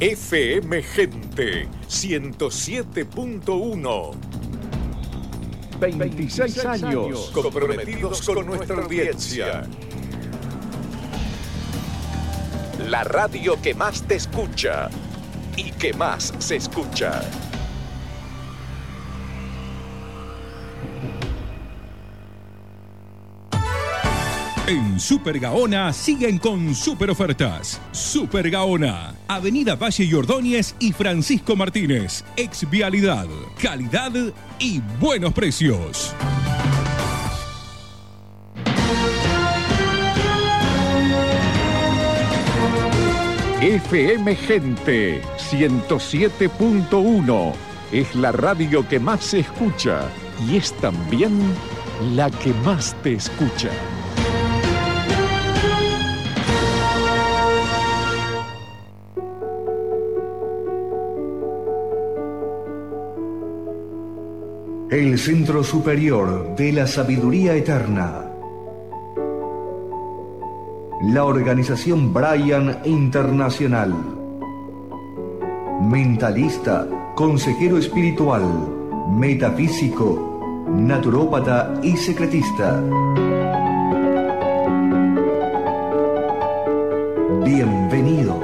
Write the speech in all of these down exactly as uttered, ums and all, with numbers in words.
F M Gente ciento siete punto uno. veintiséis años comprometidos con nuestra audiencia. La radio que más te escucha y que más se escucha. En Super Gaona siguen con super ofertas. Super Gaona, Avenida Valle y Ordóñez y Francisco Martínez. Ex Vialidad, calidad y buenos precios. F M Gente ciento siete punto uno es la radio que más se escucha y es también la que más te escucha. El Centro Superior de la Sabiduría Eterna. La organización Brian Internacional. Mentalista, consejero espiritual, metafísico, naturópata y secretista. Bienvenidos.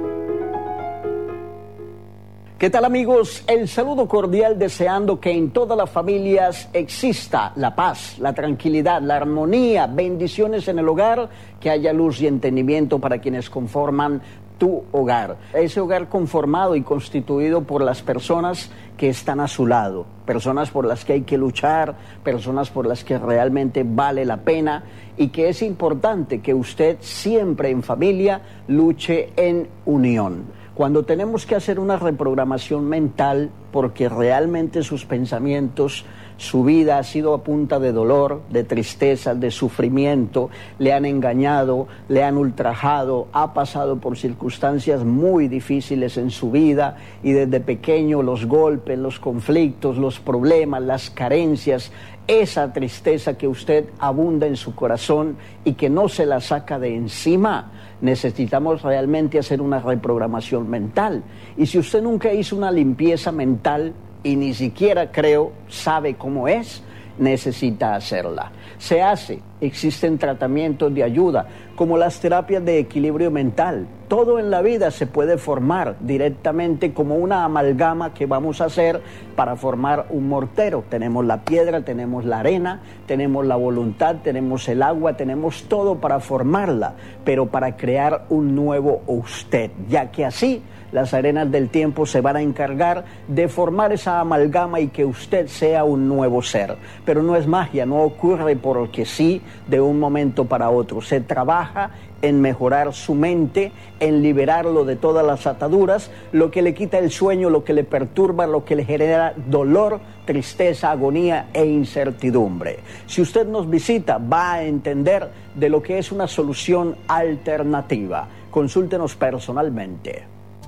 ¿Qué tal, amigos? El saludo cordial, deseando que en todas las familias exista la paz, la tranquilidad, la armonía, bendiciones en el hogar, que haya luz y entendimiento para quienes conforman tu hogar. Ese hogar conformado y constituido por las personas que están a su lado, personas por las que hay que luchar, personas por las que realmente vale la pena y que es importante que usted siempre en familia luche en unión. Cuando tenemos que hacer una reprogramación mental porque realmente sus pensamientos, su vida ha sido a punta de dolor, de tristeza, de sufrimiento, le han engañado, le han ultrajado, ha pasado por circunstancias muy difíciles en su vida y desde pequeño los golpes, los conflictos, los problemas, las carencias, esa tristeza que usted abunda en su corazón y que no se la saca de encima. Necesitamos realmente hacer una reprogramación mental. Y si usted nunca hizo una limpieza mental y ni siquiera, creo, sabe cómo es, necesita hacerla. Se hace, existen tratamientos de ayuda, como las terapias de equilibrio mental. Todo en la vida se puede formar directamente como una amalgama que vamos a hacer para formar un mortero. Tenemos la piedra, tenemos la arena, tenemos la voluntad, tenemos el agua, tenemos todo para formarla, pero para crear un nuevo usted, ya que así las arenas del tiempo se van a encargar de formar esa amalgama y que usted sea un nuevo ser. Pero no es magia, no ocurre porque sí de un momento para otro. Se trabaja en mejorar su mente, en liberarlo de todas las ataduras, lo que le quita el sueño, lo que le perturba, lo que le genera dolor, tristeza, agonía e incertidumbre. Si usted nos visita, va a entender de lo que es una solución alternativa. Consúltenos personalmente.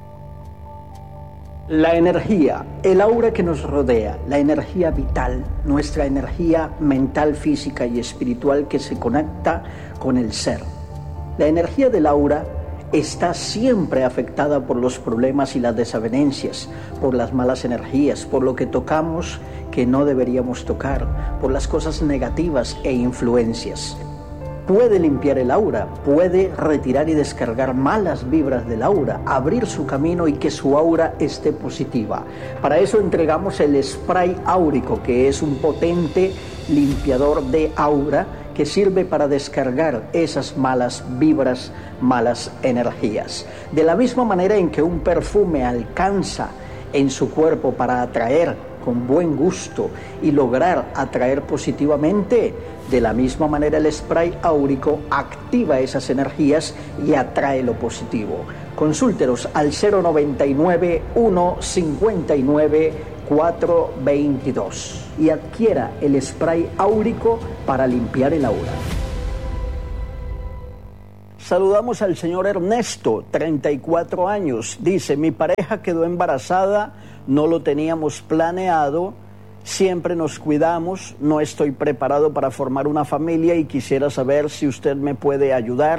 La energía, el aura que nos rodea, la energía vital, nuestra energía mental, física y espiritual que se conecta con el ser. La energía del aura está siempre afectada por los problemas y las desavenencias, por las malas energías, por lo que tocamos que no deberíamos tocar, por las cosas negativas e influencias. Puede limpiar el aura, puede retirar y descargar malas vibras del aura, abrir su camino y que su aura esté positiva. Para eso entregamos el spray áurico, que es un potente limpiador de aura que sirve para descargar esas malas vibras, malas energías. De la misma manera en que un perfume alcanza en su cuerpo para atraer con buen gusto y lograr atraer positivamente, de la misma manera el spray áurico activa esas energías y atrae lo positivo. Consúltenos al cero noventa y nueve, uno cincuenta y nueve, cuatro veintidós y adquiera el spray áurico para limpiar el aura. Saludamos al señor Ernesto, treinta y cuatro años. Dice: mi pareja quedó embarazada, no lo teníamos planeado, siempre nos cuidamos, no estoy preparado para formar una familia y quisiera saber si usted me puede ayudar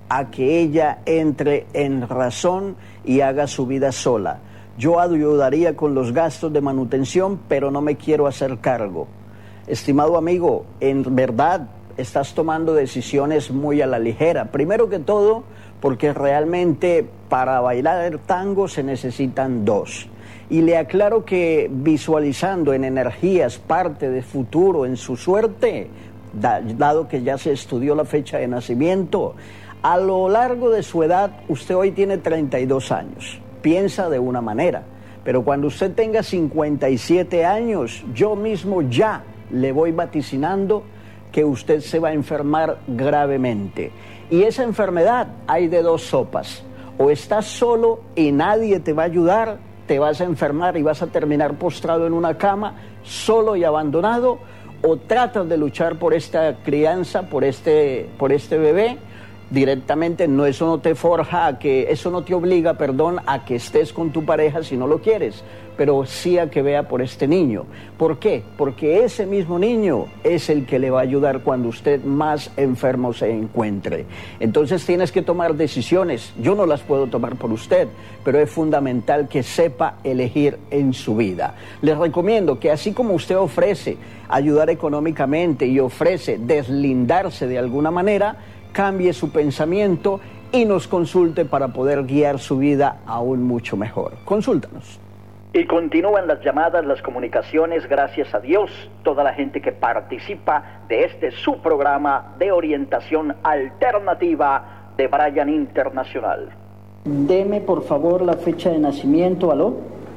a que ella entre en razón y haga su vida sola. Yo ayudaría con los gastos de manutención, pero no me quiero hacer cargo. Estimado amigo, en verdad estás tomando decisiones muy a la ligera. Primero que todo, porque realmente para bailar el tango se necesitan dos. Y le aclaro que visualizando en energías parte de futuro en su suerte, dado que ya se estudió la fecha de nacimiento, a lo largo de su edad, usted hoy tiene treinta y dos años, piensa de una manera, pero cuando usted tenga cincuenta y siete años, yo mismo ya le voy vaticinando que usted se va a enfermar gravemente. Y esa enfermedad hay de dos sopas, o estás solo y nadie te va a ayudar, te vas a enfermar y vas a terminar postrado en una cama, solo y abandonado, o tratas de luchar por esta crianza, por este, por este bebé, directamente. No, eso no te forja a que, eso no te obliga, perdón, a que estés con tu pareja si no lo quieres, pero sí a que vea por este niño. ¿Por qué? Porque ese mismo niño es el que le va a ayudar cuando usted más enfermo se encuentre. Entonces tienes que tomar decisiones. Yo no las puedo tomar por usted, pero es fundamental que sepa elegir en su vida. Les recomiendo que así como usted ofrece ayudar económicamente y ofrece deslindarse de alguna manera, cambie su pensamiento y nos consulte para poder guiar su vida aún mucho mejor. Consúltanos. Y continúan las llamadas, las comunicaciones, gracias a Dios, toda la gente que participa de este su programa de orientación alternativa de Brian Internacional. Deme por favor la fecha de nacimiento, ¿aló?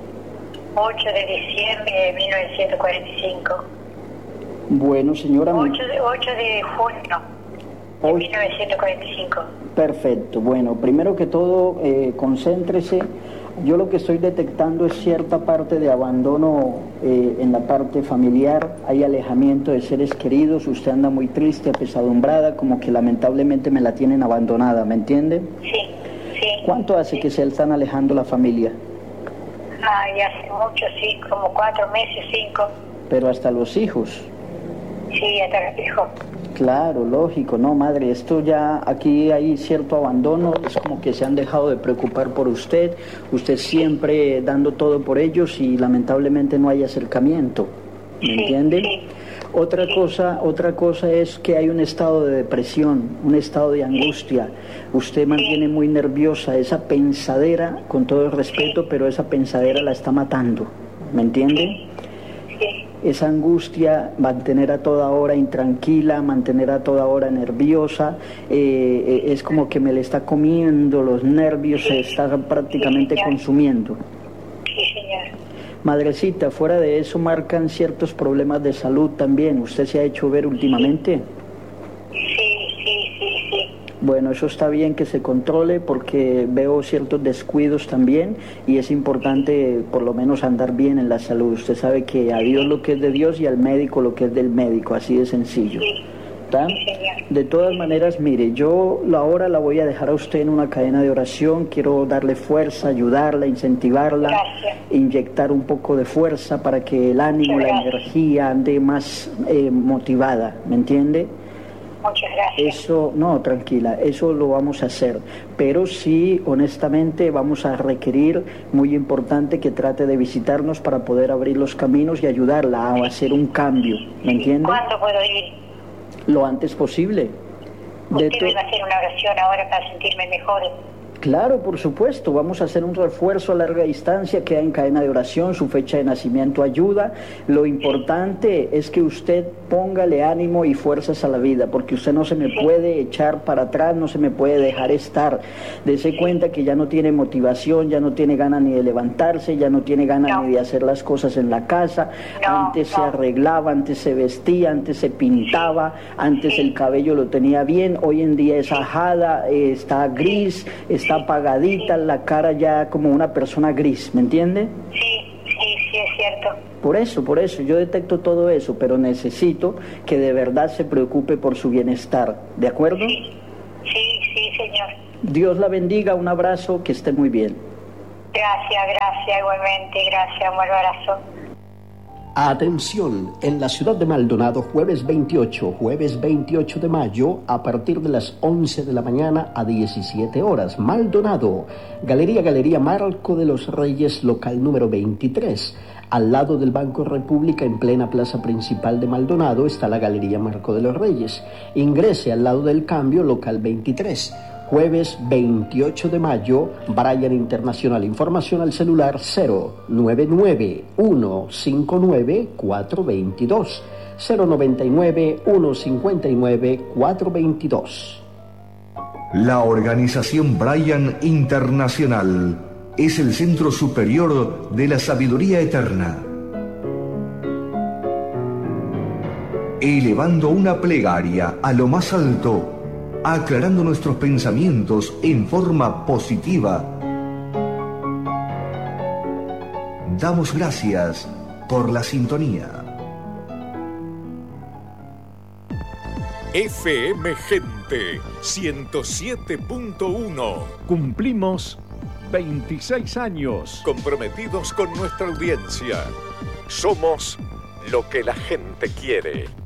ocho de diciembre de mil novecientos cuarenta y cinco. Bueno, señora. ocho de, ocho de junio. En mil novecientos cuarenta y cinco. Perfecto. Bueno, primero que todo, eh, concéntrese. Yo lo que estoy detectando es cierta parte de abandono eh, en la parte familiar. Hay alejamiento de seres queridos. Usted anda muy triste, apesadumbrada, como que lamentablemente me la tienen abandonada, ¿me entiende? Sí, sí. ¿Cuánto hace sí. que se están alejando la familia? Ah, ya hace mucho, sí, como cuatro meses, cinco. Pero hasta los hijos. Sí, hasta los hijos. Claro, lógico, no, madre, esto ya, aquí hay cierto abandono, es como que se han dejado de preocupar por usted, usted siempre dando todo por ellos y lamentablemente no hay acercamiento, ¿me sí, entiende? Sí. Otra cosa, otra cosa es que hay un estado de depresión, un estado de angustia, usted mantiene muy nerviosa, esa pensadera, con todo el respeto, pero esa pensadera la está matando, ¿me entiende? Sí. Esa angustia, mantener a toda hora intranquila, mantener a toda hora nerviosa, eh, es como que me le está comiendo los nervios, se está prácticamente sí, consumiendo. Sí, señor. Madrecita, fuera de eso marcan ciertos problemas de salud también. ¿Usted se ha hecho ver últimamente? Sí, sí, sí, sí. Bueno, eso está bien que se controle porque veo ciertos descuidos también y es importante por lo menos andar bien en la salud. Usted sabe que a Dios lo que es de Dios y al médico lo que es del médico, así de sencillo. ¿Está? De todas maneras, mire, yo ahora la voy a dejar a usted en una cadena de oración, quiero darle fuerza, ayudarla, incentivarla, Gracias. inyectar un poco de fuerza para que el ánimo, la energía ande más eh, motivada, ¿me entiende? Muchas gracias. Eso, no, tranquila, eso lo vamos a hacer, pero sí, honestamente, vamos a requerir, muy importante, que trate de visitarnos para poder abrir los caminos y ayudarla a hacer un cambio, ¿me entiende? ¿Cuándo puedo ir? Lo antes posible. De Usted me va a hacer una oración ahora para sentirme mejor. Claro, por supuesto, vamos a hacer un refuerzo a larga distancia, queda en cadena de oración, su fecha de nacimiento ayuda. Lo importante es que usted póngale ánimo y fuerzas a la vida, porque usted no se me puede echar para atrás, no se me puede dejar estar. Dese cuenta que ya no tiene motivación, ya no tiene ganas ni de levantarse, ya no tiene ganas no. ni de hacer las cosas en la casa. No, antes no. se arreglaba, antes se vestía, antes se pintaba, antes sí. el cabello lo tenía bien, hoy en día es ajada, eh, está gris, está está apagadita, la cara ya como una persona gris, ¿me entiende? Sí, sí, sí, es cierto. Por eso, por eso, yo detecto todo eso, pero necesito que de verdad se preocupe por su bienestar, ¿de acuerdo? Sí, sí, sí, señor. Dios la bendiga, un abrazo, que esté muy bien. Gracias, gracias, igualmente, gracias, un abrazo. Atención, en la ciudad de Maldonado, jueves veintiocho, jueves veintiocho de mayo, a partir de las once de la mañana a diecisiete horas. Maldonado, Galería Galería Marco de los Reyes, local número veintitrés. Al lado del Banco República, en plena plaza principal de Maldonado, está la Galería Marco de los Reyes. Ingrese al lado del Cambio, local veintitrés. Jueves veintiocho de mayo, Brian Internacional. Información al celular cero nueve nueve, uno cinco nueve, cuatro dos dos. cero nueve nueve, uno cinco nueve, cuatro dos dos. La organización Brian Internacional es el centro superior de la sabiduría eterna. Elevando una plegaria a lo más alto, aclarando nuestros pensamientos en forma positiva. Damos gracias por la sintonía. F M Gente ciento siete punto uno. Cumplimos veintiséis años. Comprometidos con nuestra audiencia. Somos lo que la gente quiere.